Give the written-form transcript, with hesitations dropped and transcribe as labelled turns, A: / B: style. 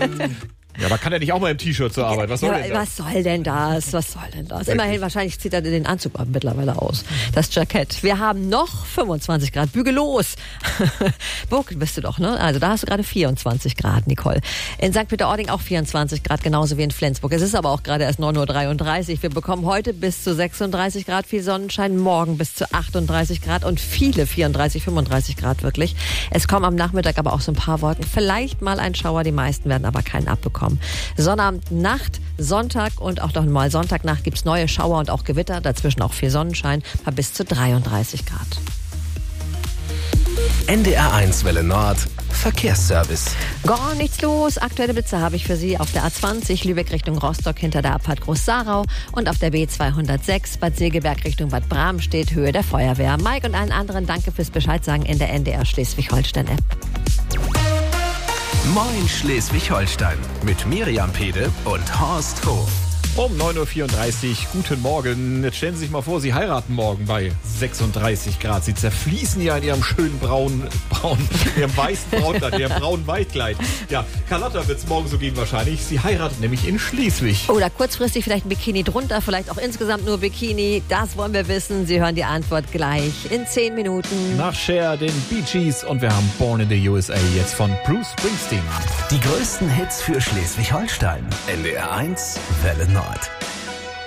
A: Ja, aber kann er nicht auch mal im T-Shirt zur Arbeit? Was soll denn das?
B: Was soll denn das? Was soll denn das? Immerhin, wahrscheinlich zieht er den Anzug mittlerweile aus. Das Jackett. Wir haben noch 25 Grad. Bügellos. Burg bist du doch, ne? Also da hast du gerade 24 Grad, Nicole. In St. Peter-Ording auch 24 Grad, genauso wie in Flensburg. Es ist aber auch gerade erst 9:33 Uhr. Wir bekommen heute bis zu 36 Grad viel Sonnenschein, morgen bis zu 38 Grad und viele 34, 35 Grad wirklich. Es kommen am Nachmittag aber auch so ein paar Wolken. Vielleicht mal ein Schauer, die meisten werden aber keinen abbekommen. Sonnabend, Nacht, Sonntag und auch noch mal Sonntagnacht gibt's neue Schauer und auch Gewitter. Dazwischen auch viel Sonnenschein, bei bis zu 33 Grad.
C: NDR1 Welle Nord. Verkehrsservice.
B: Gar nichts los. Aktuelle Blitze habe ich für Sie auf der A20 Lübeck Richtung Rostock hinter der Abfahrt Groß-Sarau und auf der B206 Bad Segeberg Richtung Bad Bramstedt Höhe der Feuerwehr. Mike und allen anderen danke fürs Bescheidsagen in der NDR Schleswig-Holstein-App.
C: Moin Schleswig-Holstein mit Miriam Pede und Horst Hof.
A: Um 9:34 Uhr, guten Morgen. Jetzt stellen Sie sich mal vor, Sie heiraten morgen bei 36 Grad. Sie zerfließen ja in Ihrem schönen Ihrem weißen Braunkleid, Ihrem braunen Weitkleid. Ja, Carlotta wird es morgen so gehen wahrscheinlich. Sie heiratet nämlich in Schleswig.
B: Oder kurzfristig vielleicht ein Bikini drunter, vielleicht auch insgesamt nur Bikini. Das wollen wir wissen. Sie hören die Antwort gleich in 10 Minuten.
A: Nach Cher, den Bee Gees und wir haben Born in the USA jetzt von Bruce Springsteen.
C: Die größten Hits für Schleswig-Holstein. NDR1 Welle Nord.